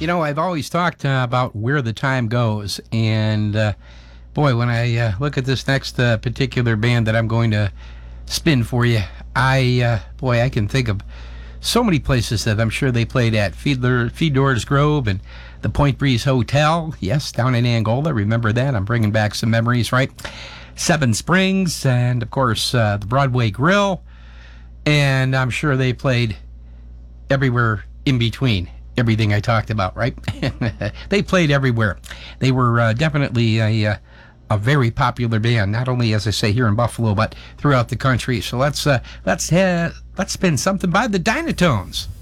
I've always talked about where the time goes, and boy, when I look at this next particular band that I'm going to spin for you, I can think of so many places that I'm sure they played at. Fiedler's Grove and the Point Breeze Hotel, yes, down in Angola. Remember that? I'm bringing back some memories, right? Seven Springs, and of course the Broadway Grill, and I'm sure they played everywhere in between. Everything I talked about, right? They played everywhere. They were definitely a very popular band, not only, as I say, here in Buffalo, but throughout the country. So let's spin something by the Dynatones.